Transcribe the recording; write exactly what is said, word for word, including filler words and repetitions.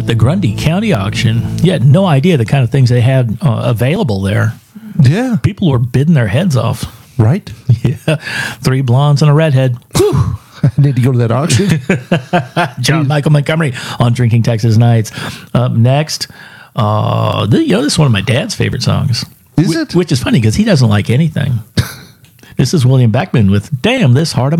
at the Grundy County auction. You had no idea the kind of things they had uh, available there. Yeah. People were bidding their heads off. Right? Yeah. Three blondes and a redhead. Whew. I need to go to that auction. John Michael Montgomery on Drinking Texas Nights. Up next, uh, th- you know, this is one of my dad's favorite songs. Is Wh- it? Which is funny because he doesn't like anything. This is William Beckman with Damn This Heart of